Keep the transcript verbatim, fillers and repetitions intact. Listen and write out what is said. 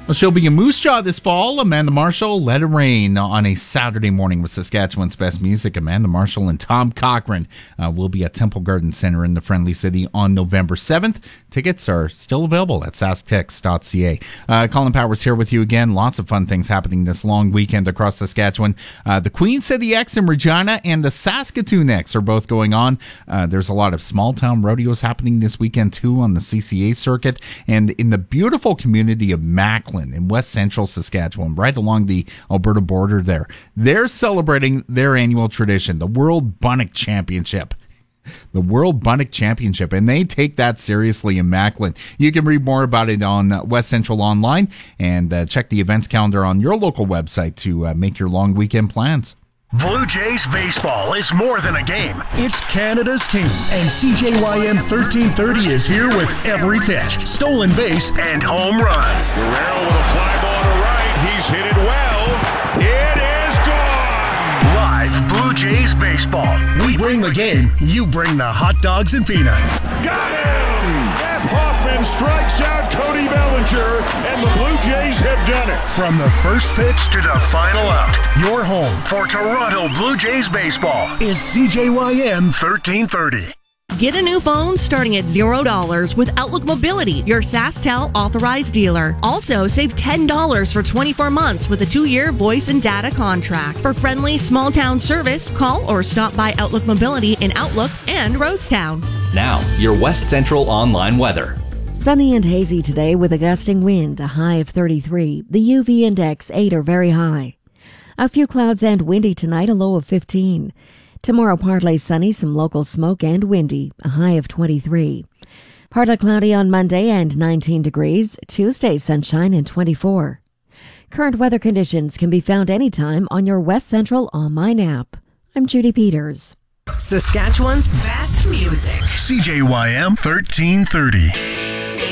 Well, she'll be in Moose Jaw this fall. Amanda Marshall, Let It Rain on a Saturday morning with Saskatchewan's best music. Amanda Marshall and Tom Cochrane uh, will be at Temple Garden Center in the Friendly City on November seventh. Tickets are still available at sask tix dot c a. Uh, Colin Powers here with you again. Lots of fun things happening this long weekend across Saskatchewan. Uh, the Queen City X in Regina and the Saskatoon X are both going on. Uh, there's a lot of small-town rodeos happening this weekend, too, on the C C A circuit. And in the beautiful community of Macklin, in west central Saskatchewan, right along the Alberta border there. They're celebrating their annual tradition, the World Bunnock Championship. The World Bunnock Championship, and they take that seriously in Macklin. You can read more about it on uh, West Central Online and uh, check the events calendar on your local website to uh, make your long weekend plans. Blue Jays baseball is more than a game. It's Canada's team. And C J Y M thirteen thirty is here with every pitch, stolen base, and home run. Guerrero with a fly ball to right. He's hit it well. It is gone. Live Blue Jays baseball. We bring the game. You bring the hot dogs and peanuts. Got him! Jeff Hoffman strikes out Cody Bellinger, and the Blue Jays have done it. From the first pitch to the final out, your home for Toronto Blue Jays baseball is C J Y M thirteen thirty. Get a new phone starting at zero dollars with Outlook Mobility, your SaskTel authorized dealer. Also, save ten dollars for twenty-four months with a two-year voice and data contract. For friendly, small-town service, call or stop by Outlook Mobility in Outlook and Rosetown. Now, your West Central online weather. Sunny and hazy today with a gusting wind, a high of thirty-three. The U V index eight or very high. A few clouds and windy tonight, a low of fifteen. Tomorrow, partly sunny, some local smoke and windy, a high of twenty-three. Partly cloudy on Monday and nineteen degrees. Tuesday, sunshine and twenty-four. Current weather conditions can be found anytime on your West Central online app. I'm Judy Peters. Saskatchewan's best music. C J Y M thirteen thirty.